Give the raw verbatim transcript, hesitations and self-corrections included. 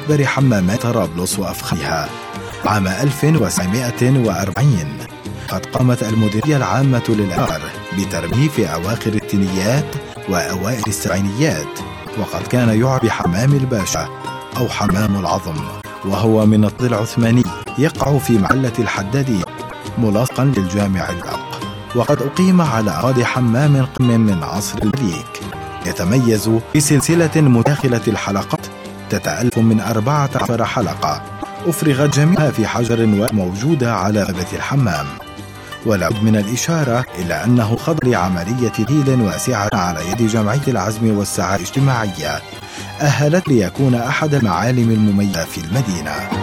أكبر حمامات طرابلس وأفخمها عام ألف وتسعمائة وأربعين. قد قامت المديرية العامة للآثار بترميمه في أواخر الستينيات وأوائل السبعينيات، وقد كان يعرف بحمام الباشا أو حمام العظم، وهو من الطراز العثماني يقع في محلة الحدادية ملاصقا للجامع الباق. وقد أقيم على أراضي حمام قم من عصر المليك، يتميز بسلسلة متداخلة الحلقات تتألف من أربعة عشر حلقة أفرغت جميعها في حجر وموجودة على باب الحمام. ولا بد من الإشارة إلى أنه خضع لعملية تأهيل واسعة على يد جمعية العزم والسعادة الاجتماعية أهلت ليكون أحد المعالم المميزة في المدينة.